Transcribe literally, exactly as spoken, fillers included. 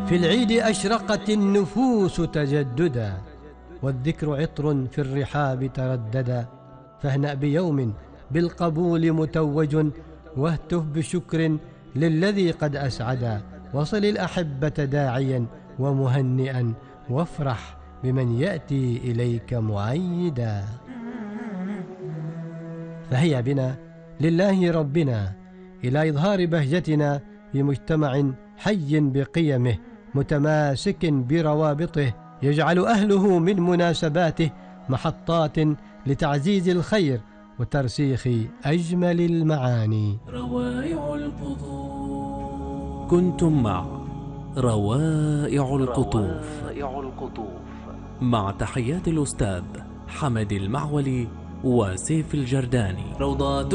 في العيد أشرقت النفوس تجددا، والذكر عطر في الرحاب ترددا. فاهنأ بيوم بالقبول متوج، واهتف بشكر للذي قد أسعدا. وصل الأحبة داعيا ومهنئا، وافرح بمن يأتي إليك معيدا. فهيا بنا لله ربنا إلى إظهار بهجتنا في مجتمع حي بقيمه متماسك بروابطه، يجعل أهله من مناسباته محطات لتعزيز الخير وترسيخ أجمل المعاني. روائع القطوف. كنتم مع روائع القطوف مع تحيات الأستاذ حمد المعولي وسيف الجرداني. روضات